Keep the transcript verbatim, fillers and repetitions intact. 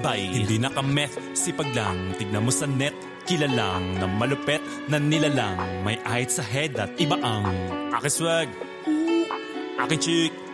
matibay. Hindi nakameth, sipag lang, tignan mo sa net. Kilalang na malupet na nilalang. May ahit sa head at iba ang aking swag, aking chick,